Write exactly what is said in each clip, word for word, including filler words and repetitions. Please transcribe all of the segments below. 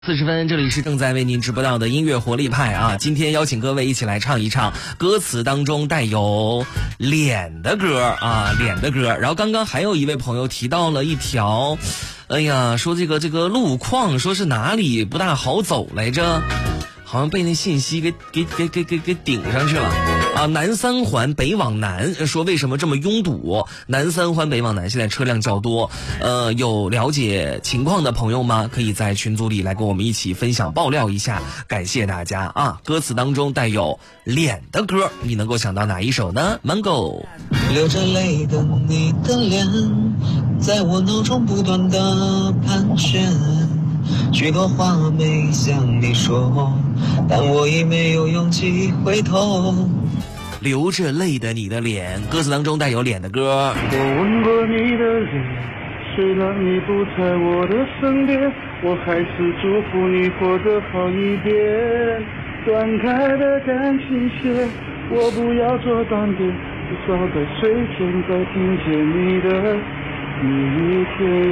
四十分，这里是正在为您直播到的音乐活力派啊！今天邀请各位一起来唱一唱歌词当中带有脸的歌啊，脸的歌。然后刚刚还有一位朋友提到了一条，哎呀，说这个这个路况，说是哪里不大好走来着，好像被那信息给给给给给给顶上去了啊！南三环北往南，说为什么这么拥堵？南三环北往南现在车辆较多，呃，有了解情况的朋友吗？可以在群组里来跟我们一起分享爆料一下，感谢大家啊！歌词当中带有脸的歌，你能够想到哪一首呢 ？Mango， 流着泪的你的脸，在我脑中不断的盘旋。许多话没向你说，但我已没有勇气回头。 流着泪的你的脸，歌词当中带有脸的歌。 我吻过你的脸，虽然你不在我的身边，我还是祝福你活得好一点。断开的感情线，我不要做断点，至少在睡前再听见你的一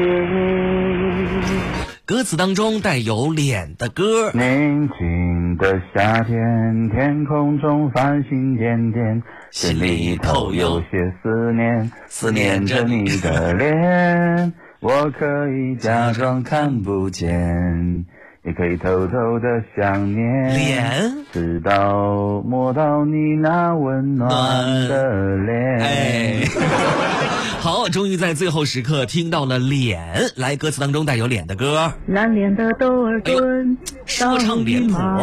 天。 歌词当中带有脸的歌。 宁静的夏天，天空中繁星点点，心里头有些思念，思念着你的脸。我可以假装看不见，也可以偷偷的想念， 脸直到摸到你那温暖的脸。 哎好，终于在最后时刻听到了脸，来，歌词当中带有脸的歌。 蓝脸的窦尔敦， 说唱脸谱。